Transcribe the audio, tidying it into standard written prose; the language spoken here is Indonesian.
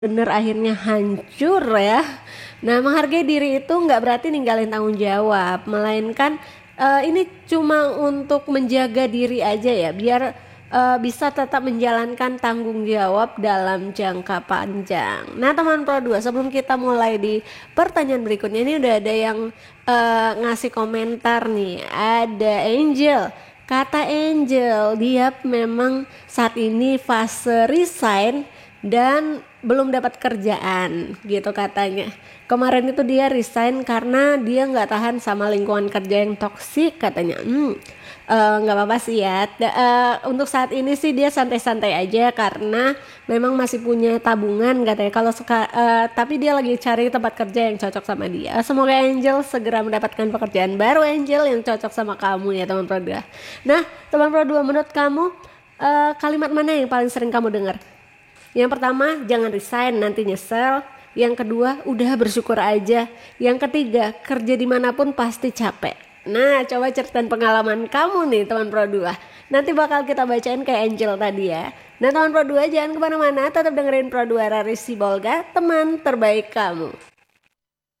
bener akhirnya hancur ya. Nah, menghargai diri itu nggak berarti ninggalin tanggung jawab, melainkan ini cuma untuk menjaga diri aja ya, biar bisa tetap menjalankan tanggung jawab dalam jangka panjang. Nah, teman Pro 2, sebelum kita mulai di pertanyaan berikutnya, ini udah ada yang ngasih komentar nih. Ada Angel. Kata Angel, dia memang saat ini fase resign dan belum dapat kerjaan gitu katanya. Kemarin itu dia resign karena dia nggak tahan sama lingkungan kerja yang toksik katanya. Nggak apa-apa sih ya. Untuk saat ini sih dia santai-santai aja karena memang masih punya tabungan katanya. Tapi dia lagi cari tempat kerja yang cocok sama dia. Semoga Angel segera mendapatkan pekerjaan baru, Angel, yang cocok sama kamu ya teman Pro 2. Nah, teman Pro 2, menurut kamu kalimat mana yang paling sering kamu dengar? Yang pertama, jangan resign nanti nyesel. Yang kedua, udah bersyukur aja. Yang ketiga, kerja dimanapun pasti capek. Nah, coba ceritain pengalaman kamu nih teman Pro 2. Nanti bakal kita bacain kayak Angel tadi ya. Nah, teman Pro 2, jangan kemana-mana, tetap dengerin Pro 2 Rari Sibolga, teman terbaik kamu.